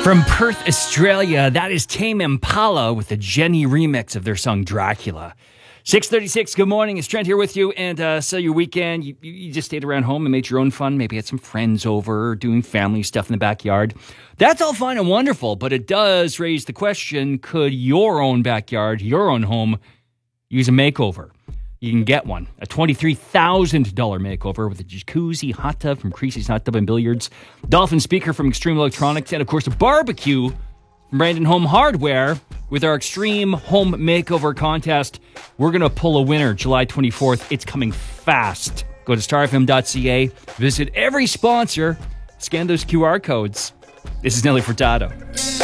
From Perth, Australia, that is Tame Impala with the Jenny remix of their song Dracula. 6:36, good morning. It's Trent here with you. And so your weekend, you just stayed around home and made your own fun. Maybe had some friends over, doing family stuff in the backyard. That's all fine and wonderful, but it does raise the question, could your own backyard, your own home, use a makeover? You can get one. A $23,000 makeover with a jacuzzi, hot tub from Creasy's Hot Tub and Billiards, Dolphin speaker from Extreme Electronics, and of course a barbecue from Brandon Home Hardware. With our Extreme Home Makeover Contest, we're going to pull a winner July 24th. It's coming fast. Go to starfm.ca, visit every sponsor, scan those QR codes. This is Nelly Furtado.